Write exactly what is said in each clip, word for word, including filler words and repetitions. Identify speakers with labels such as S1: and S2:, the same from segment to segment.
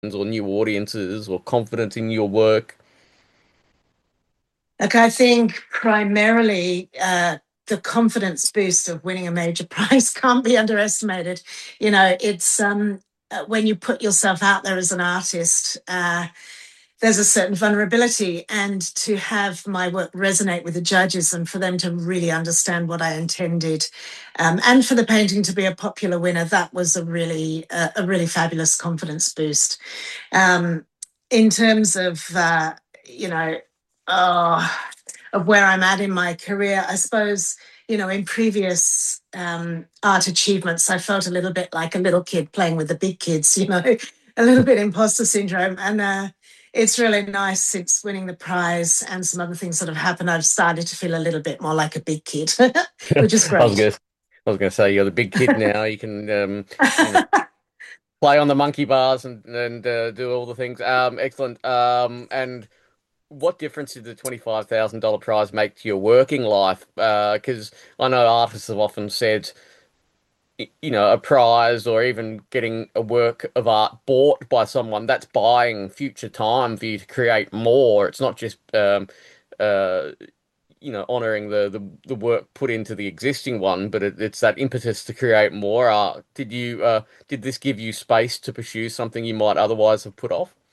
S1: or new audiences or confidence in your work?
S2: Like, I think primarily uh, the confidence boost of winning a major prize can't be underestimated. You know, it's um, uh, when you put yourself out there as an artist, uh, there's a certain vulnerability, and to have my work resonate with the judges and for them to really understand what I intended, um, and for the painting to be a popular winner, that was a really uh, a really fabulous confidence boost. Um, in terms of uh, you know, oh, of where I'm at in my career, I suppose, you know, in previous um, art achievements, I felt a little bit like a little kid playing with the big kids, you know, a little bit imposter syndrome. And uh, it's really nice since winning the prize and some other things that have happened. I've started to feel a little bit more like a big kid, which is
S1: I was
S2: great.
S1: gonna, I was gonna say you're the big kid now. You can, um, you know, play on the monkey bars and and uh, do all the things. Um, excellent. Um, and what difference did the twenty-five thousand dollar prize make to your working life? Because I know artists have often said, y- you know, a prize or even getting a work of art bought by someone, that's buying future time for you to create more. It's not just um, uh, you know, honoring the, the the work put into the existing one, but it, it's that impetus to create more art. Did you uh, did this give you space to pursue something you might otherwise have put off?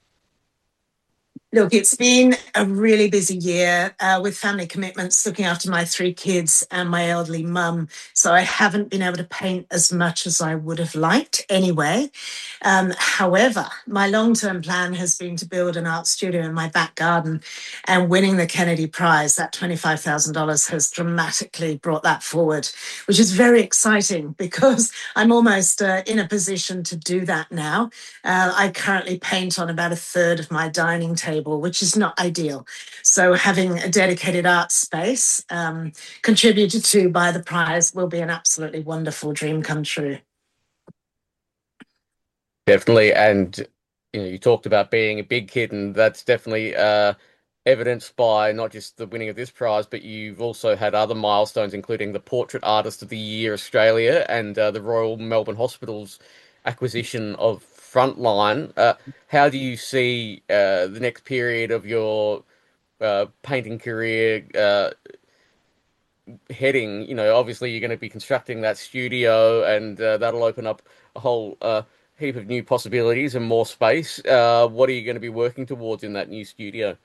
S2: Look, it's been a really busy year uh, with family commitments, looking after my three kids and my elderly mum. So I haven't been able to paint as much as I would have liked anyway. Um, however, my long term plan has been to build an art studio in my back garden, and winning the Kennedy Prize, that twenty-five thousand dollars has dramatically brought that forward, which is very exciting because I'm almost uh, in a position to do that now. Uh, I currently paint on about a third of my dining table, which is not ideal. So having a dedicated art space um, contributed to by the prize will be an absolutely wonderful dream come true.
S1: Definitely, and you know, you talked about being a big kid, and that's definitely uh, evidenced by not just the winning of this prize, but you've also had other milestones, including the Portrait Artist of the Year Australia and uh, the Royal Melbourne Hospital's acquisition of Frontline. Uh, how do you see uh, the next period of your uh, painting career uh, heading? You know, obviously you're going to be constructing that studio, and uh, that'll open up a whole uh, heap of new possibilities and more space. Uh, what are you going to be working towards in that new studio?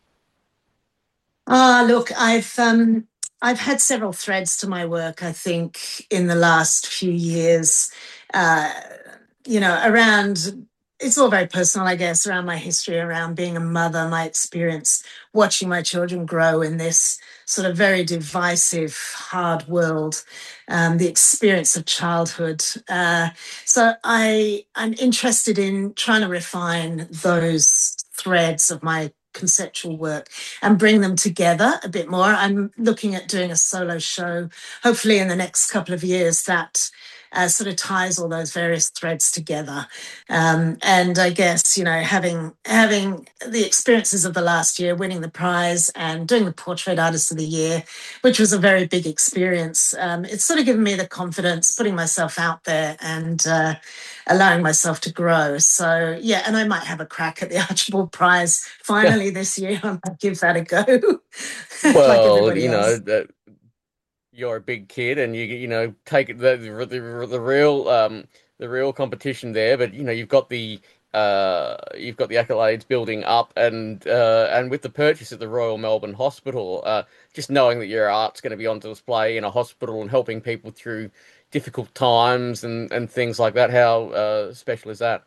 S2: Ah, look, I've um, I've had several threads to my work. I think in the last few years, uh, you know, around it's all very personal, I guess, around my history, around being a mother, my experience watching my children grow in this sort of very divisive, hard world, um, the experience of childhood. Uh, so I I'm interested in trying to refine those threads of my conceptual work and bring them together a bit more. I'm looking at doing a solo show, hopefully in the next couple of years, that uh, sort of ties all those various threads together. Um, and I guess, you know, having having the experiences of the last year, winning the prize and doing the Portrait Artist of the Year, which was a very big experience, um, it's sort of given me the confidence, putting myself out there and uh, allowing myself to grow. So yeah, and I might have a crack at the Archibald Prize finally this year. I might give that a go, like
S1: Well,
S2: everybody
S1: you know
S2: else.
S1: that you're a big kid, and you you know take it the the, the, the real um the real competition there, but you know you've got the uh you've got the accolades building up, and uh and with the purchase of the Royal Melbourne Hospital, uh just knowing that your art's going to be on display in a hospital and helping people through difficult times and and things like that, how uh special is that?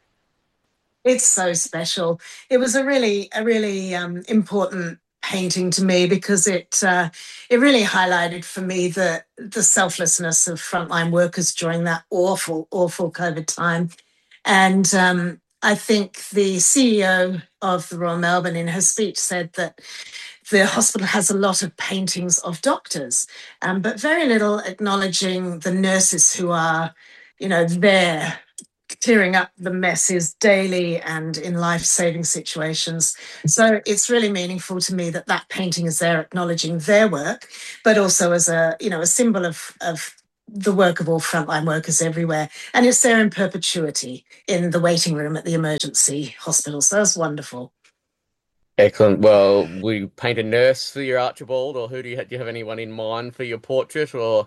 S2: It's so special. It was a really, a really um, important painting to me because it uh, it really highlighted for me the the selflessness of frontline workers during that awful, awful COVID time. And um, I think the C E O of the Royal Melbourne in her speech said that the hospital has a lot of paintings of doctors, um, but very little acknowledging the nurses who are, you know, there clearing up the messes daily and in life-saving situations. So it's really meaningful to me that that painting is there acknowledging their work, but also as a, you know, a symbol of, of the work of all frontline workers everywhere. And it's there in perpetuity in the waiting room at the emergency hospital. So that's wonderful.
S1: Excellent. Well, will you paint a nurse for your Archibald, or who do you have, do you have anyone in mind for your portrait, or?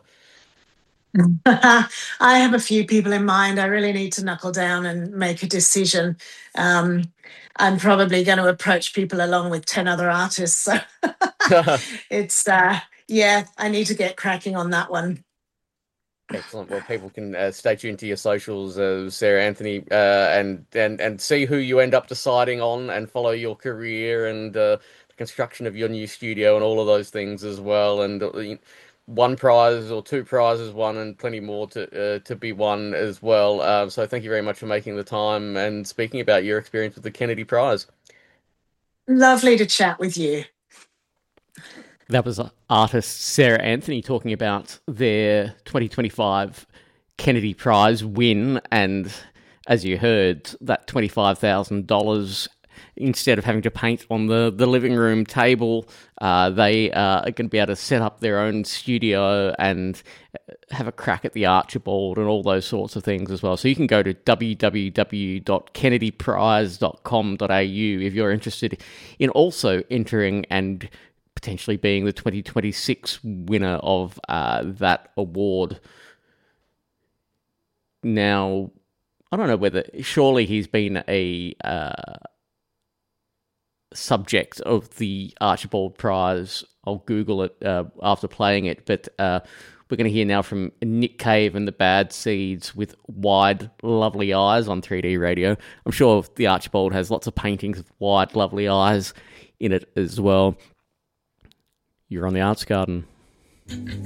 S2: I have a few people in mind. I really need to knuckle down and make a decision. Um, I'm probably going to approach people along with ten other artists. So it's, uh, yeah, I need to get cracking on that one.
S1: Excellent. Well, people can uh, stay tuned to your socials, uh, Sarah Anthony, uh, and and and see who you end up deciding on, and follow your career and uh, the construction of your new studio and all of those things as well. And uh, one prize or two prizes won, and plenty more to uh, to be won as well. Uh, so thank you very much for making the time and speaking about your experience with the Kennedy Prize.
S2: Lovely to chat with you.
S3: That was artist Sarah Anthony talking about their twenty twenty-five Kennedy Prize win. And as you heard, that twenty-five thousand dollars, instead of having to paint on the, the living room table, uh, they uh, are going to be able to set up their own studio and have a crack at the Archibald and all those sorts of things as well. So you can go to w w w dot kennedy prize dot com dot a u if you're interested in also entering and potentially being the twenty twenty-six winner of uh, that award. Now, I don't know whether, surely he's been a uh, subject of the Archibald Prize. I'll Google it uh, after playing it, but uh, we're going to hear now from Nick Cave and the Bad Seeds with Wide Lovely Eyes on three D Radio. I'm sure the Archibald has lots of paintings of wide lovely eyes in it as well. You're on the Arts Garden.